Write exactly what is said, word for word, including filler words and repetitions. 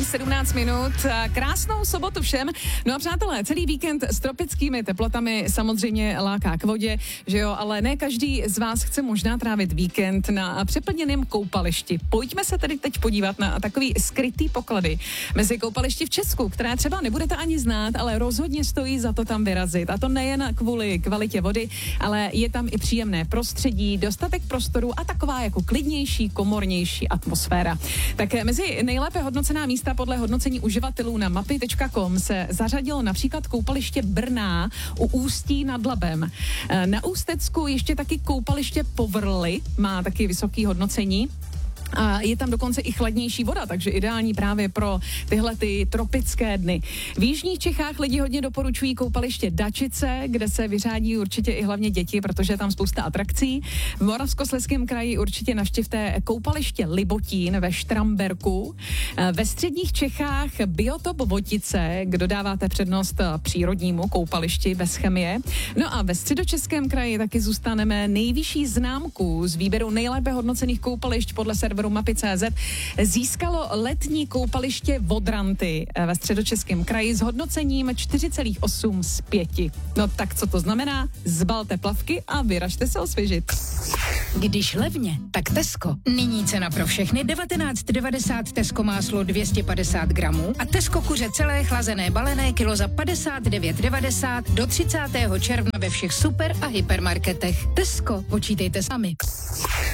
sedmnáct minut. Krásnou sobotu všem. No a přátelé, celý víkend s tropickými teplotami samozřejmě láká k vodě, že jo, ale ne každý z vás chce možná trávit víkend na přeplněném koupališti. Pojďme se tedy teď podívat na takový skrytý poklady mezi koupališti v Česku, které třeba nebudete ani znát, ale rozhodně stojí za to tam vyrazit. A to nejen kvůli kvalitě vody, ale je tam i příjemné prostředí, dostatek prostoru a taková jako klidnější, komornější atmosféra. Tak mezi nejlépe hodnocená místa podle hodnocení uživatelů na mapy tečka com se zařadilo například koupaliště Brna u Ústí nad Labem. Na Ústecku ještě taky koupaliště Povrly, má taky vysoký hodnocení. A je tam dokonce i chladnější voda, takže ideální právě pro tyhle ty tropické dny. V jižních Čechách lidi hodně doporučují koupaliště Dačice, kde se vyřádí určitě i hlavně děti, protože je tam spousta atrakcí. V Moravskoslezském kraji určitě navštivte koupaliště Libotín ve Štramberku. Ve středních Čechách biotop Votice, kdo dáváte přednost přírodnímu koupališti bez chemie. No a ve středočeském kraji taky zůstaneme nejvyšší známku z výběru nejlépe hodnocených koupališť podle serveru mapy tečka cé zet získalo letní koupaliště Vodranty ve středočeském kraji s hodnocením čtyři celá osm z pěti. No tak co to znamená? Zbalte plavky a vyražte se osvěžit. Když levně, tak Tesco. Nyní cena pro všechny devatenáct devadesát Tesco máslo dvě stě padesát gramů a Tesco kuře celé chlazené balené kilo za padesát devět devadesát do třicátého června ve všech super a hypermarketech. Tesco, počítejte sami.